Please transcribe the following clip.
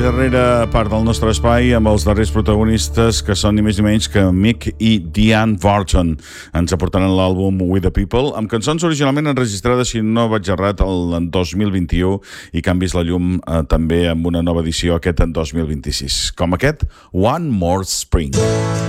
darrera part del nostre espai amb els darrers protagonistes, que són ni més ni menys que Mick i Diane Vartan. Ens aportaran l'àlbum With the People, amb cançons originalment enregistrades, si no vaig errat, el 2021 i que han vist la llum també amb una nova edició aquest en 2026, com aquest One More Spring.